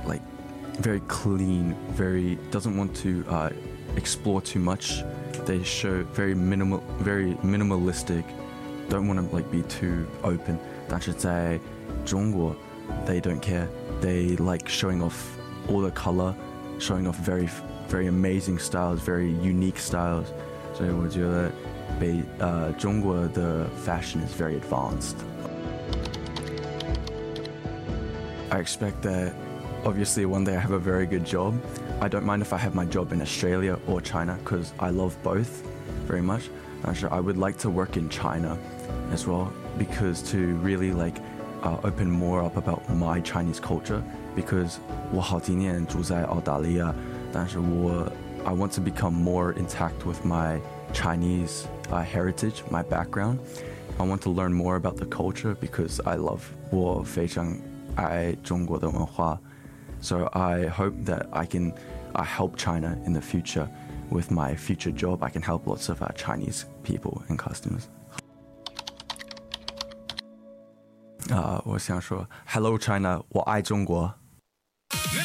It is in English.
like very clean, very doesn't want to explore too much. They show very minimalistic, don't want to like be too open. 但是在中国 they don't care. They like showing off all the color, showing off very amazing styles, very unique styles. 所以我觉得中国的 fashion is very advanced. I expect that obviously one day I have a very good job. I don't mind if I have my job in Australia or China because I love both very much. I would like to work in China as well because to really like open more up about my Chinese culture because 我好几年住在澳大利亚，但是I want to become more intact with my Chinese heritage, my background. I want to learn more about the culture because我非常爱中国的文化. So I hope that I can help China in the future with my future job. I can help lots of Chinese people and customers. 我想说 Hello China, 我爱中国